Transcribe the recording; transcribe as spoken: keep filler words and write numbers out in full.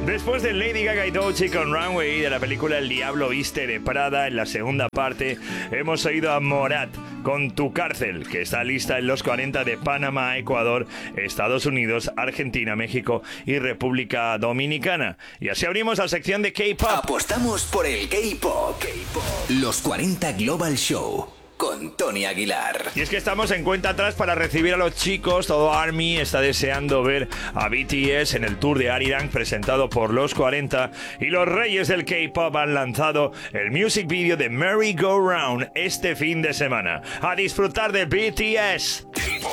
Después de Lady Gaga y Doechii con Runway de la película El Diablo Viste de Prada, en la segunda parte hemos oído a Morat con Tu Cárcel, que está lista en los cuarenta de Panamá, Ecuador, Estados Unidos, Argentina, México y República Dominicana. Y así abrimos la sección de K-Pop. Apostamos por el K-Pop. Los cuarenta Global Show con Tony Aguilar. Y es que estamos en cuenta atrás para recibir a los chicos. Todo ARMY está deseando ver a B T S en el tour de Arirang presentado por los cuarenta. Y los reyes del K-Pop han lanzado el music video de Merry Go Round este fin de semana. A disfrutar de B T S. K-Pop.